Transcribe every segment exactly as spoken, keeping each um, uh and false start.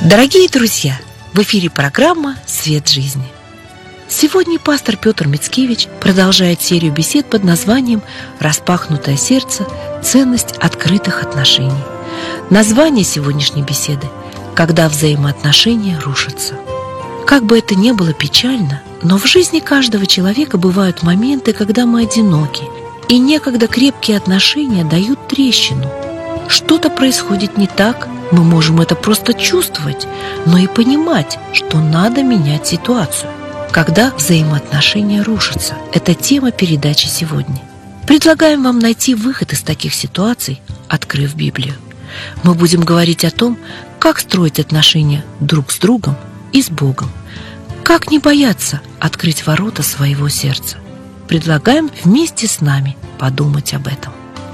Дорогие друзья, в эфире программа «Свет жизни». Сегодня пастор Петр Мицкевич продолжает серию бесед под названием «Распахнутое сердце. Ценность открытых отношений». Название сегодняшней беседы «Когда взаимоотношения рушатся». Как бы это ни было печально, но в жизни каждого человека бывают моменты, когда мы одиноки, и некогда крепкие отношения дают трещину. Что-то происходит не так, мы можем это просто чувствовать, но и понимать, что надо менять ситуацию. Когда взаимоотношения рушатся – это тема передачи сегодня. Предлагаем вам найти выход из таких ситуаций, открыв Библию. Мы будем говорить о том, как строить отношения друг с другом и с Богом. Как не бояться открыть ворота своего сердца. Предлагаем вместе с нами подумать об этом.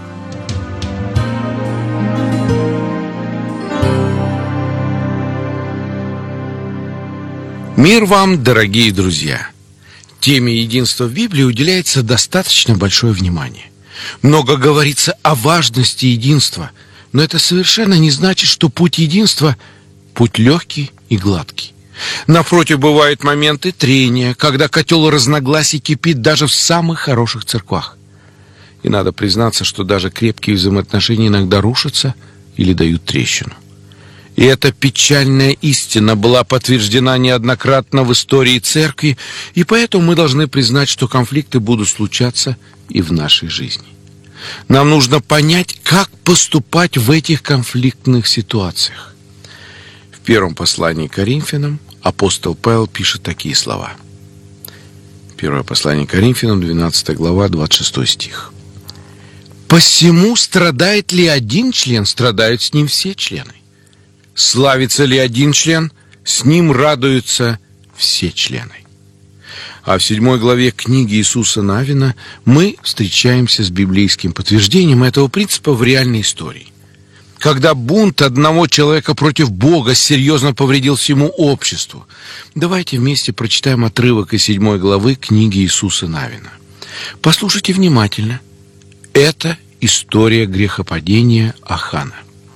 Мир вам, дорогие друзья! Теме единства в Библии уделяется достаточно большое внимание. Много говорится о важности единства, но это совершенно не значит, что путь единства – путь легкий и гладкий. Напротив, бывают моменты трения, когда котел разногласий кипит даже в самых хороших церквах. И надо признаться, что даже крепкие взаимоотношения иногда рушатся или дают трещину. И эта печальная истина была подтверждена неоднократно в истории церкви, и поэтому мы должны признать, что конфликты будут случаться и в нашей жизни. Нам нужно понять, как поступать в этих конфликтных ситуациях. В первом послании к Коринфянам апостол Павел пишет такие слова. Первое послание к Коринфянам, двенадцатая глава, двадцать шестой стих. «Посему страдает ли один член, страдают с ним все члены. Славится ли один член, с ним радуются все члены». А в седьмой главе книги Иисуса Навина мы встречаемся с библейским подтверждением этого принципа в реальной истории. Когда бунт одного человека против Бога серьезно повредил всему обществу. Давайте вместе прочитаем отрывок из седьмой главы книги Иисуса Навина. Послушайте внимательно. Это история грехопадения Ахана.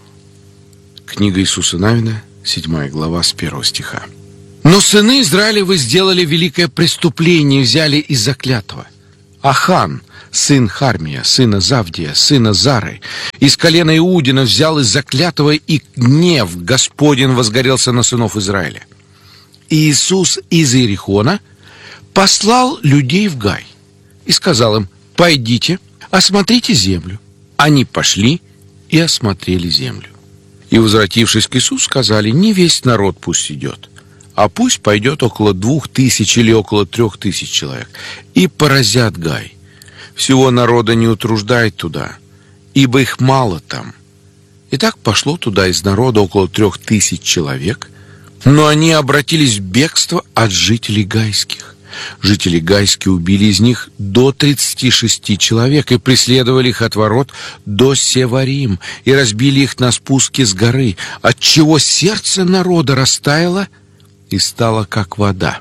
Книга Иисуса Навина, седьмая глава, с первого стиха. «Но сыны Израилевы сделали великое преступление и взяли из-за клятвы. Ахан, сын Хармия, сына Завдия, сына Зары, из колена Иудина взял из-за клятвы, и гнев Господень возгорелся на сынов Израиля. И Иисус из Иерихона послал людей в Гай и сказал им: пойдите, осмотрите землю. Они пошли и осмотрели землю. И, возвратившись к Иисусу, сказали: не весь народ пусть идет, а пусть пойдет около двух тысяч или около трех тысяч человек, и поразят Гай. Всего народа не утруждает туда, ибо их мало там. И так пошло туда из народа около трех тысяч человек, но они обратились в бегство от жителей гайских. Жители гайские убили из них до тридцати шести человек и преследовали их от ворот до Севарим и разбили их на спуске с горы, отчего сердце народа растаяло и стало как вода.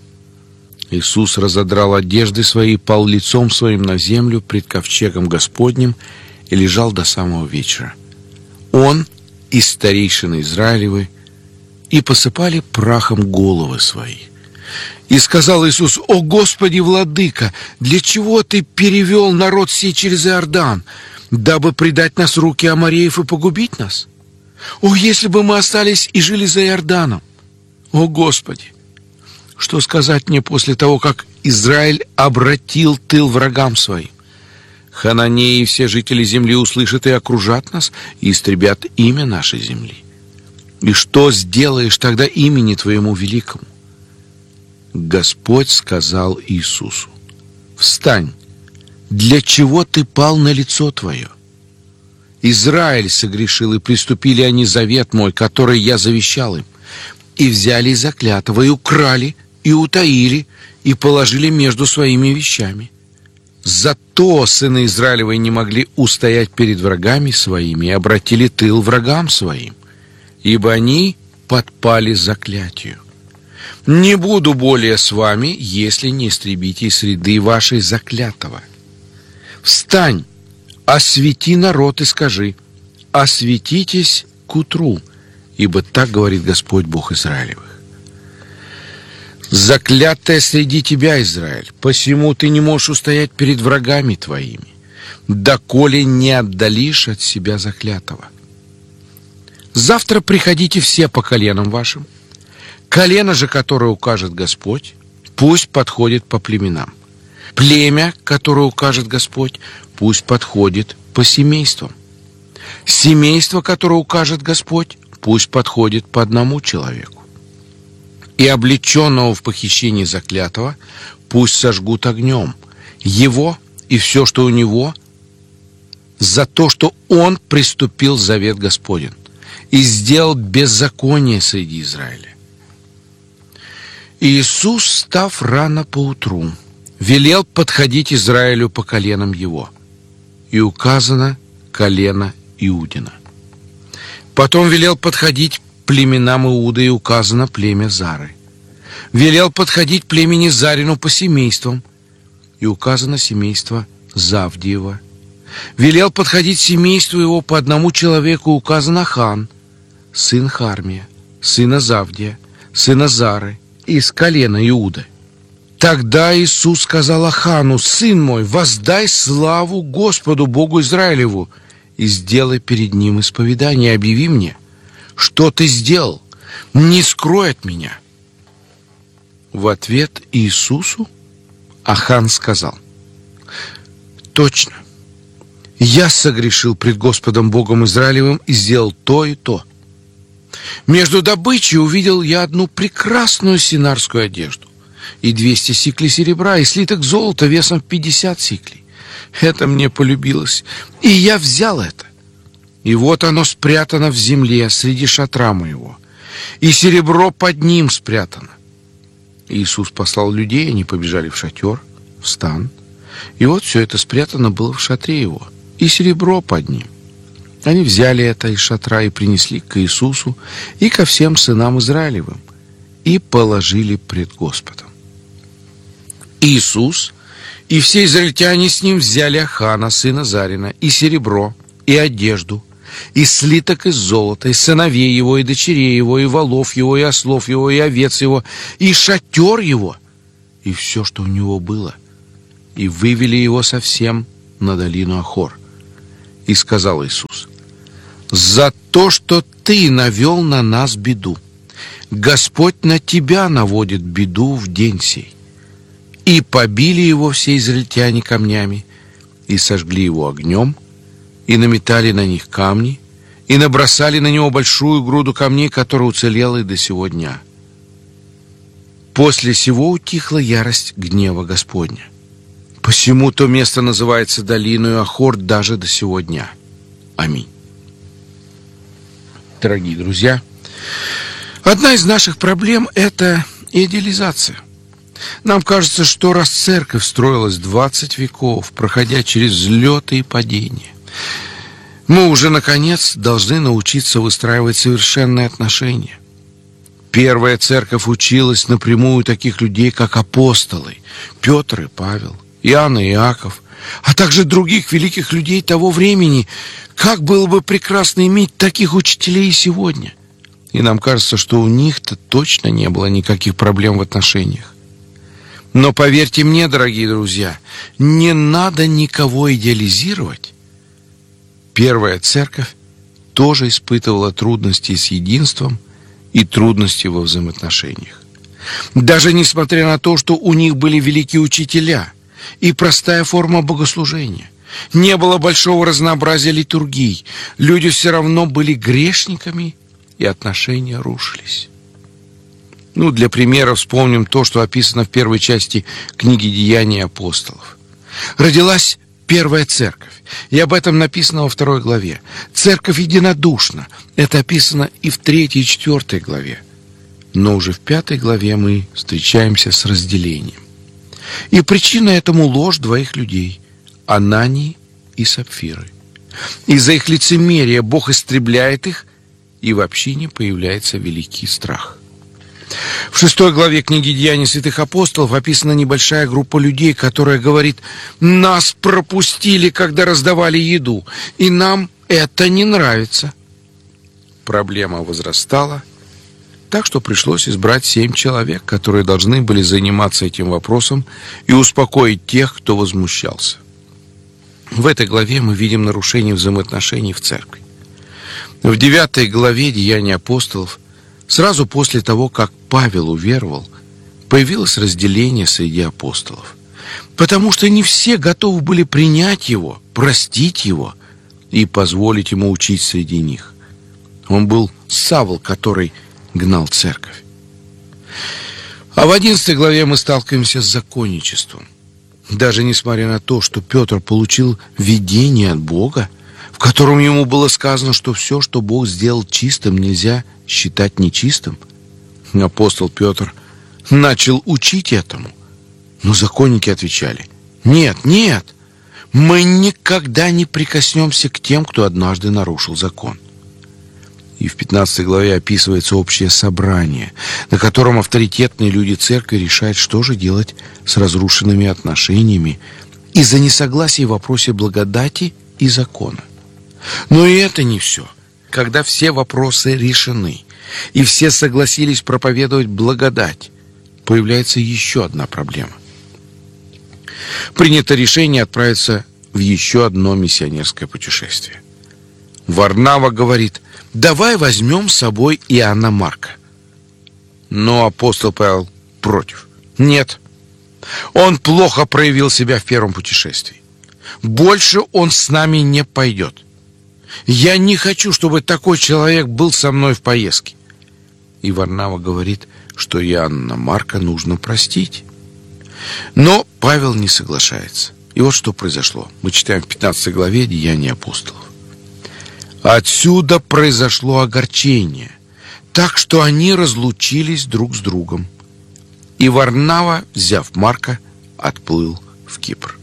Иисус разодрал одежды свои, пал лицом своим на землю пред ковчегом Господним и лежал до самого вечера. Он и старейшины Израилевы и посыпали прахом головы свои. И сказал Иисус: «О Господи, Владыка, для чего Ты перевел народ сей через Иордан, дабы предать нас в руки амореев и погубить нас? О, если бы мы остались и жили за Иорданом! О Господи! Что сказать мне после того, как Израиль обратил тыл врагам своим? Хананеи и все жители земли услышат и окружат нас, и истребят имя нашей земли. И что сделаешь тогда имени Твоему великому?» Господь сказал Иисусу: «Встань, для чего ты пал на лицо твое? Израиль согрешил, и приступили они завет мой, который я завещал им, и взяли из-за клятвы, и украли, и утаили, и положили между своими вещами. Зато сыны Израилевы не могли устоять перед врагами своими и обратили тыл врагам своим, ибо они подпали заклятию. Не буду более с вами, если не истребите из среды вашей заклятого. Встань, освети народ и скажи: осветитесь к утру, ибо так говорит Господь Бог Израилевых. Заклятая среди тебя, Израиль, посему ты не можешь устоять перед врагами твоими, доколе не отдалишь от себя заклятого. Завтра приходите все по коленам вашим. Колено же, которое укажет Господь, пусть подходит по племенам. Племя, которое укажет Господь, пусть подходит по семействам. Семейство, которое укажет Господь, пусть подходит по одному человеку. И облеченного в похищении заклятого пусть сожгут огнем его и все, что у него, за то, что он приступил завет Господень и сделал беззаконие среди Израиля. И Иисус, став рано поутру, велел подходить Израилю по коленам его, и указано колено Иудина. Потом велел подходить племенам Иуды, и указано племя Зары. Велел подходить племени Зарину по семействам, и указано семейство Завдиева. Велел подходить семейству его по одному человеку, указано Хан, сын Хармия, сына Завдия, сына Зары, из колена Иуды. Тогда Иисус сказал Ахану: «Сын мой, воздай славу Господу Богу Израилеву, и сделай перед ним исповедание, объяви мне, что ты сделал, не скрой от меня». В ответ Иисусу Ахан сказал: «Точно, я согрешил пред Господом Богом Израилевым и сделал то и то. Между добычей увидел я одну прекрасную синарскую одежду, и двести сиклей серебра, и слиток золота весом в пятьдесят сиклей. Это мне полюбилось, и я взял это. И вот оно спрятано в земле среди шатра моего, и серебро под ним спрятано». Иисус послал людей, они побежали в шатер, в стан, и вот все это спрятано было в шатре его, и серебро под ним. Они взяли это из шатра и принесли к Иисусу и ко всем сынам Израилевым, и положили пред Господом. Иисус и все израильтяне с ним взяли Ахана, сына Зарина, и серебро, и одежду, и слиток из золота, и сыновей его, и дочерей его, и волов его, и ослов его, и овец его, и шатер его, и все, что у него было, и вывели его совсем на долину Ахор. И сказал Иисус: «За то, что ты навел на нас беду, Господь на тебя наводит беду в день сей». И побили его все израильтяне камнями, и сожгли его огнем, и наметали на них камни, и набросали на него большую груду камней, которая уцелела и до сего дня. После сего утихла ярость гнева Господня. Посему то место называется долиною Ахор даже до сего дня. Аминь. Дорогие друзья, одна из наших проблем – это идеализация. Нам кажется, что раз церковь строилась двадцать веков, проходя через взлеты и падения, мы уже, наконец, должны научиться выстраивать совершенные отношения. Первая церковь училась напрямую таких людей, как апостолы Петр и Павел, Иоанн и Иаков, а также других великих людей того времени. Как было бы прекрасно иметь таких учителей и сегодня. И нам кажется, что у них-то точно не было никаких проблем в отношениях. Но поверьте мне, дорогие друзья, не надо никого идеализировать. Первая церковь тоже испытывала трудности с единством и трудности во взаимоотношениях. Даже несмотря на то, что у них были великие учителя и простая форма богослужения, не было большого разнообразия литургий, люди все равно были грешниками, и отношения рушились. Ну, для примера вспомним то, что описано в первой части книги «Деяния апостолов». Родилась первая церковь, и об этом написано во второй главе. Церковь единодушна. Это описано и в третьей и четвертой главе. Но уже в пятой главе мы встречаемся с разделением. И причина этому ложь двоих людей – Анании и Сапфиры. Из-за их лицемерия Бог истребляет их, и в общине появляется великий страх. В шестой главе книги «Деяний святых апостолов» описана небольшая группа людей, которая говорит: «Нас пропустили, когда раздавали еду, и нам это не нравится». проблема возрастала, так что пришлось избрать семь человек, которые должны были заниматься этим вопросом и успокоить тех, кто возмущался. В этой главе мы видим нарушение взаимоотношений в церкви. В девятой главе Деяний апостолов, сразу после того, как Павел уверовал, появилось разделение среди апостолов, потому что не все готовы были принять его, простить его и позволить ему учить среди них. Он был Савл, который гнал церковь. А в одиннадцатой главе мы сталкиваемся с законничеством. Даже несмотря на то, что Петр получил видение от Бога, в котором ему было сказано, что все, что Бог сделал чистым, нельзя считать нечистым, апостол Петр начал учить этому. Но законники отвечали: нет, нет, мы никогда не прикоснемся к тем, кто однажды нарушил закон. И в пятнадцатой главе описывается общее собрание, на котором авторитетные люди церкви решают, что же делать с разрушенными отношениями из-за несогласия в вопросе благодати и закона. Но и это не все. Когда все вопросы решены, и все согласились проповедовать благодать, появляется еще одна проблема. Принято решение отправиться в еще одно миссионерское путешествие. Варнава говорит: давай возьмем с собой Иоанна Марка. Но апостол Павел против. Нет, он плохо проявил себя в первом путешествии. Больше он с нами не пойдет. Я не хочу, чтобы такой человек был со мной в поездке. И Варнава говорит, что Иоанна Марка нужно простить. Но Павел не соглашается. И вот что произошло. Мы читаем в пятнадцатой главе Деяний апостолов. Отсюда произошло огорчение, так что они разлучились друг с другом. И Варнава, взяв Марка, отплыл в Кипр.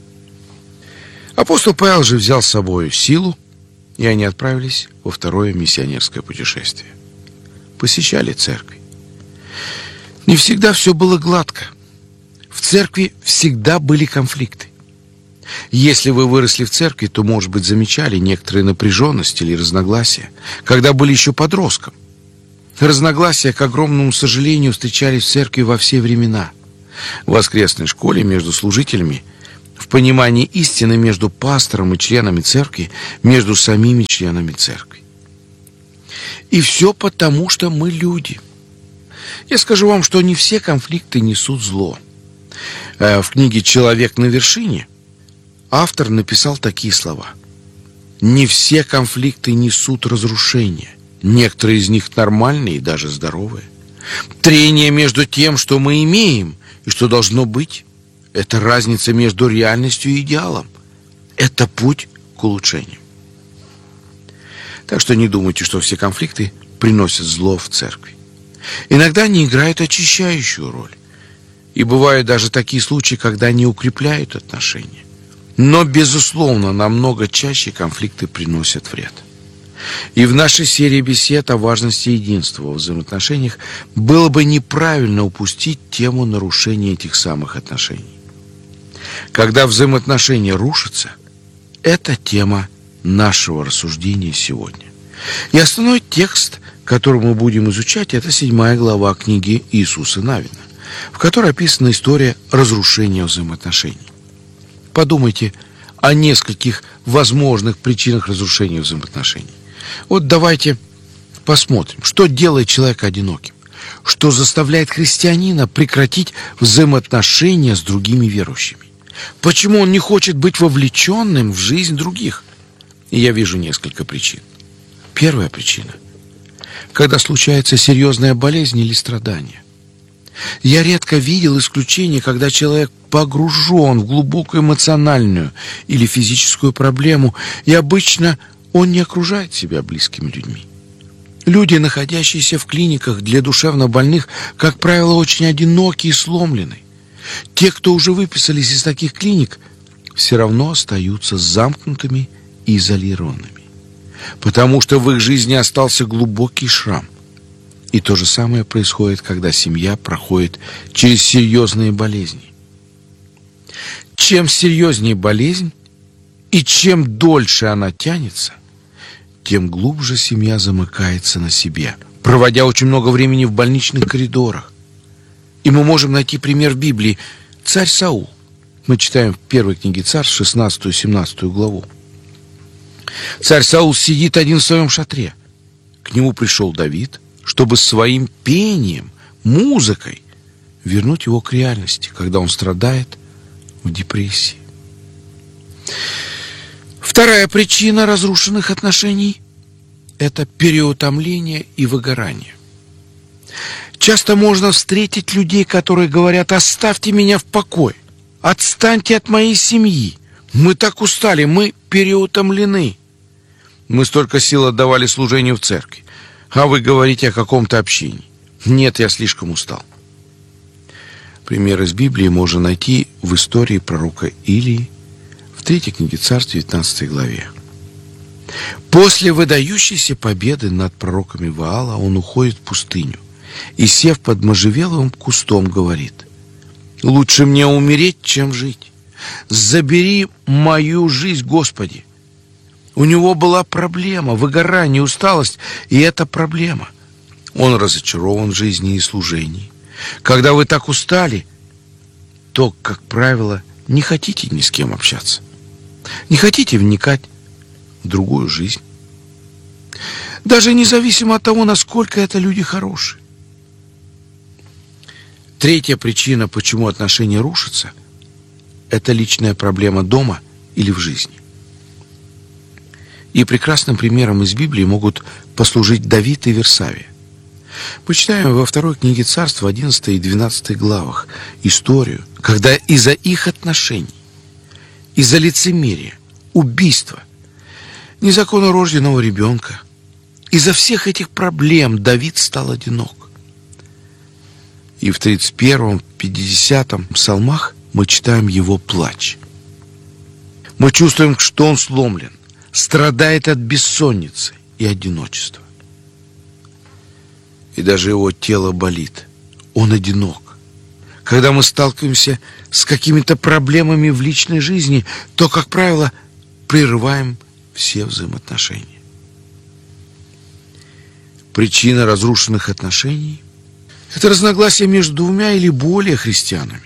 Апостол Павел же взял с собой силу, и они отправились во второе миссионерское путешествие. Посещали церковь. Не всегда все было гладко. В церкви всегда были конфликты. Если вы выросли в церкви, то, может быть, замечали некоторые напряженности или разногласия, когда были еще подростком. Разногласия, к огромному сожалению, встречались в церкви во все времена. В воскресной школе между служителями, в понимании истины между пастором и членами церкви, между самими членами церкви. И все потому, что мы люди. Я скажу вам, что не все конфликты несут зло. В книге «Человек на вершине» автор написал такие слова: не все конфликты несут разрушения. Некоторые из них нормальные и даже здоровые. Трение между тем, что мы имеем и что должно быть, это разница между реальностью и идеалом. Это путь к улучшению. Так что не думайте, что все конфликты приносят зло в церкви. Иногда они играют очищающую роль. И бывают даже такие случаи, когда они укрепляют отношения. Но, безусловно, намного чаще конфликты приносят вред. И в нашей серии бесед о важности единства во взаимоотношениях было бы неправильно упустить тему нарушения этих самых отношений. Когда взаимоотношения рушатся, это тема нашего рассуждения сегодня. И основной текст, который мы будем изучать, это седьмая глава книги Иисуса Навина, в которой описана история разрушения взаимоотношений. Подумайте о нескольких возможных причинах разрушения взаимоотношений. Вот давайте посмотрим, что делает человека одиноким, что заставляет христианина прекратить взаимоотношения с другими верующими. Почему он не хочет быть вовлеченным в жизнь других? И я вижу несколько причин. Первая причина: когда случается серьезная болезнь или страдание. Я редко видел исключения, когда человек погружен в глубокую эмоциональную или физическую проблему, и обычно он не окружает себя близкими людьми. Люди, находящиеся в клиниках для душевнобольных, как правило, очень одиноки и сломлены. Те, кто уже выписались из таких клиник, все равно остаются замкнутыми и изолированными, потому что в их жизни остался глубокий шрам. И то же самое происходит, когда семья проходит через серьезные болезни. Чем серьезнее болезнь, и чем дольше она тянется, тем глубже семья замыкается на себе, проводя очень много времени в больничных коридорах. И мы можем найти пример в Библии. Царь Саул. Мы читаем в первой книге Царств, шестнадцатую-семнадцатую главу. Царь Саул сидит один в своем шатре. К нему пришел Давид, чтобы своим пением, музыкой вернуть его к реальности, когда он страдает в депрессии. Вторая причина разрушенных отношений – это переутомление и выгорание. Часто можно встретить людей, которые говорят: «Оставьте меня в покое, отстаньте от моей семьи, мы так устали, мы переутомлены. Мы столько сил отдавали служению в церкви, а вы говорите о каком-то общении. Нет, я слишком устал». Пример из Библии можно найти в истории пророка Илии в третьей книге Царств, девятнадцатой главе. После выдающейся победы над пророками Ваала он уходит в пустыню и, сев под можжевеловым кустом, говорит: «Лучше мне умереть, чем жить. Забери мою жизнь, Господи». У него была проблема, выгорание, усталость, и это проблема. Он разочарован в жизни и служении. Когда вы так устали, то, как правило, не хотите ни с кем общаться. Не хотите вникать в другую жизнь. Даже независимо от того, насколько это люди хорошие. Третья причина, почему отношения рушатся, это личная проблема дома или в жизни. И прекрасным примером из Библии могут послужить Давид и Версавия. Мы читаем во второй книге Царств, в одиннадцатой и двенадцатой главах, историю, когда из-за их отношений, из-за лицемерия, убийства, незаконно рожденного ребенка, из-за всех этих проблем Давид стал одинок. И в тридцать первом, пятидесятом псалмах мы читаем его плач. Мы чувствуем, что он сломлен, страдает от бессонницы и одиночества. И даже его тело болит. Он одинок. Когда мы сталкиваемся с какими-то проблемами в личной жизни, то, как правило, прерываем все взаимоотношения. Причина разрушенных отношений – это разногласия между двумя или более христианами.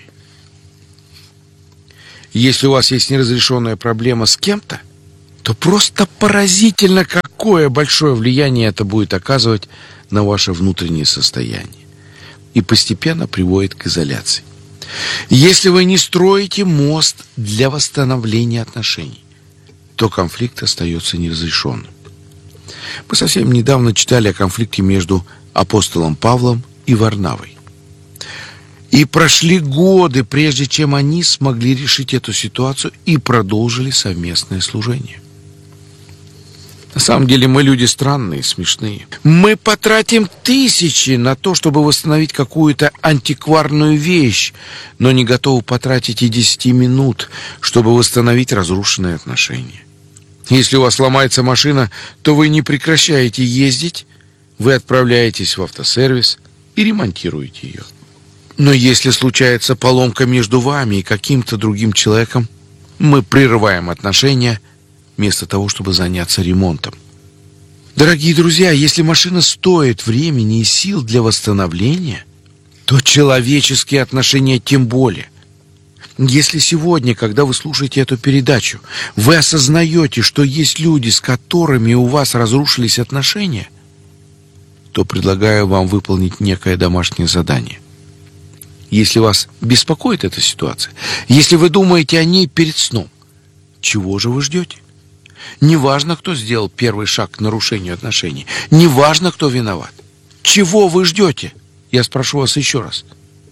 Если у вас есть неразрешенная проблема с кем-то, то просто поразительно, какое большое влияние это будет оказывать на ваше внутреннее состояние и постепенно приводит к изоляции. Если вы не строите мост для восстановления отношений, то конфликт остается неразрешенным. Мы совсем недавно читали о конфликте между апостолом Павлом и Варнавой. И прошли годы, прежде чем они смогли решить эту ситуацию и продолжили совместное служение. На самом деле мы люди странные, смешные. Мы потратим тысячи на то, чтобы восстановить какую-то антикварную вещь, но не готовы потратить и десяти минут, чтобы восстановить разрушенные отношения. Если у вас ломается машина, то вы не прекращаете ездить, вы отправляетесь в автосервис и ремонтируете ее. Но если случается поломка между вами и каким-то другим человеком, мы прерываем отношения вместо того, чтобы заняться ремонтом. Дорогие друзья, если машина стоит времени и сил для восстановления, то человеческие отношения тем более. Если сегодня, когда вы слушаете эту передачу, вы осознаете, что есть люди, с которыми у вас разрушились отношения, то предлагаю вам выполнить некое домашнее задание. Если вас беспокоит эта ситуация, если вы думаете о ней перед сном, чего же вы ждете? Неважно, кто сделал первый шаг к нарушению отношений. Неважно, кто виноват. Чего вы ждете? Я спрошу вас еще раз.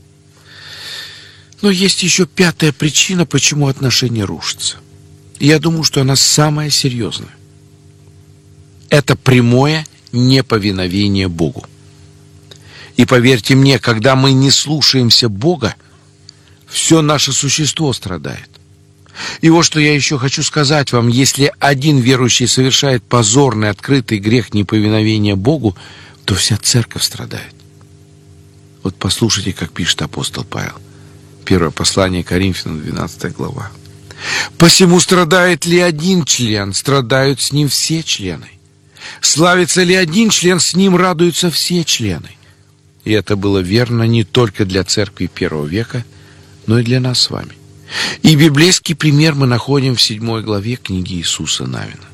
Но есть еще пятая причина, почему отношения рушатся. И я думаю, что она самая серьезная. Это прямое неповиновение Богу. И поверьте мне, когда мы не слушаемся Бога, все наше существо страдает. И вот что я еще хочу сказать вам. Если один верующий совершает позорный, открытый грех неповиновения Богу, то вся церковь страдает. Вот послушайте, как пишет апостол Павел. Первое послание Коринфянам, двенадцатая глава. «Посему страдает ли один член, страдают с ним все члены. Славится ли один член, с ним радуются все члены. И это было верно не только для церкви первого века, но и для нас с вами. И библейский пример мы находим в седьмой главе книги Иисуса Навина.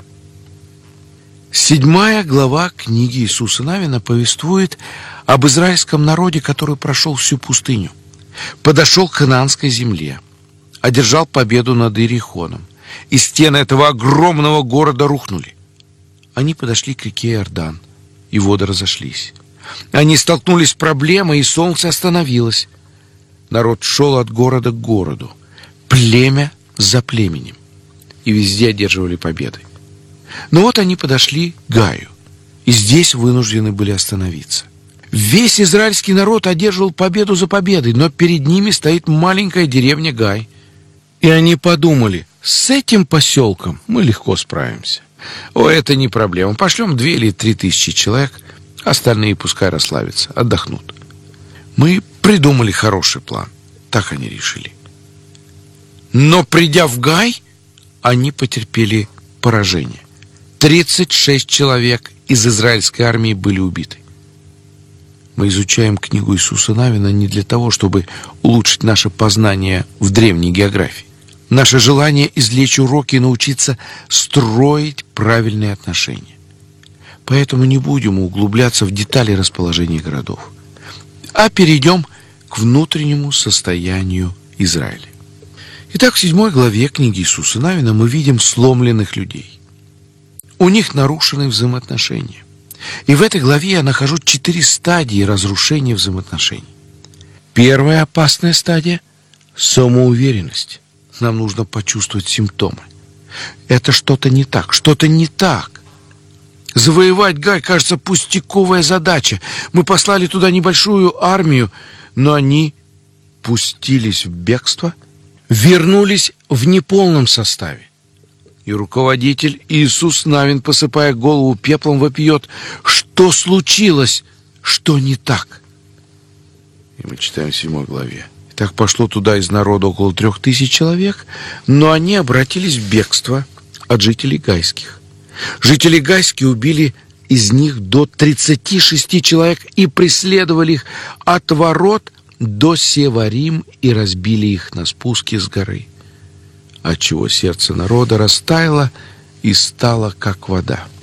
Седьмая глава книги Иисуса Навина повествует об израильском народе, который прошел всю пустыню, подошел к ханаанской земле, одержал победу над Иерихоном, и стены этого огромного города рухнули. Они подошли к реке Иордан, и воды разошлись. Они столкнулись с проблемой, и солнце остановилось. Народ шел от города к городу, племя за племенем, и везде одерживали победы. Но вот они подошли к Гаю, и здесь вынуждены были остановиться. Весь израильский народ одерживал победу за победой, но перед ними стоит маленькая деревня Гай. И они подумали: с этим поселком мы легко справимся. О, это не проблема. Пошлем две или три тысячи человек, остальные пускай расслабятся, отдохнут. Мы придумали хороший план. Так они решили. Но придя в Гай, они потерпели поражение. тридцать шесть человек из израильской армии были убиты. Мы изучаем книгу Иисуса Навина не для того, чтобы улучшить наше познание в древней географии. Наше желание извлечь уроки и научиться строить правильные отношения. Поэтому не будем углубляться в детали расположения городов, а перейдем к внутреннему состоянию Израиля. Итак, в седьмой главе книги Иисуса Навина мы видим сломленных людей. У них нарушены взаимоотношения. И в этой главе я нахожу четыре стадии разрушения взаимоотношений. Первая опасная стадия – самоуверенность. Нам нужно почувствовать симптомы. Это что-то не так, что-то не так. Завоевать Гай, кажется, пустяковая задача. Мы послали туда небольшую армию, но они пустились в бегство, вернулись в неполном составе. И руководитель Иисус Навин, посыпая голову пеплом, вопиет: что случилось, что не так? И мы читаем в седьмой главе. Так пошло туда из народа около трех тысяч человек, но они обратились в бегство от жителей гайских. Жители гайские убили из них до тридцати шести человек и преследовали их от ворот до Севарим и разбили их на спуске с горы, отчего сердце народа растаяло и стало как вода.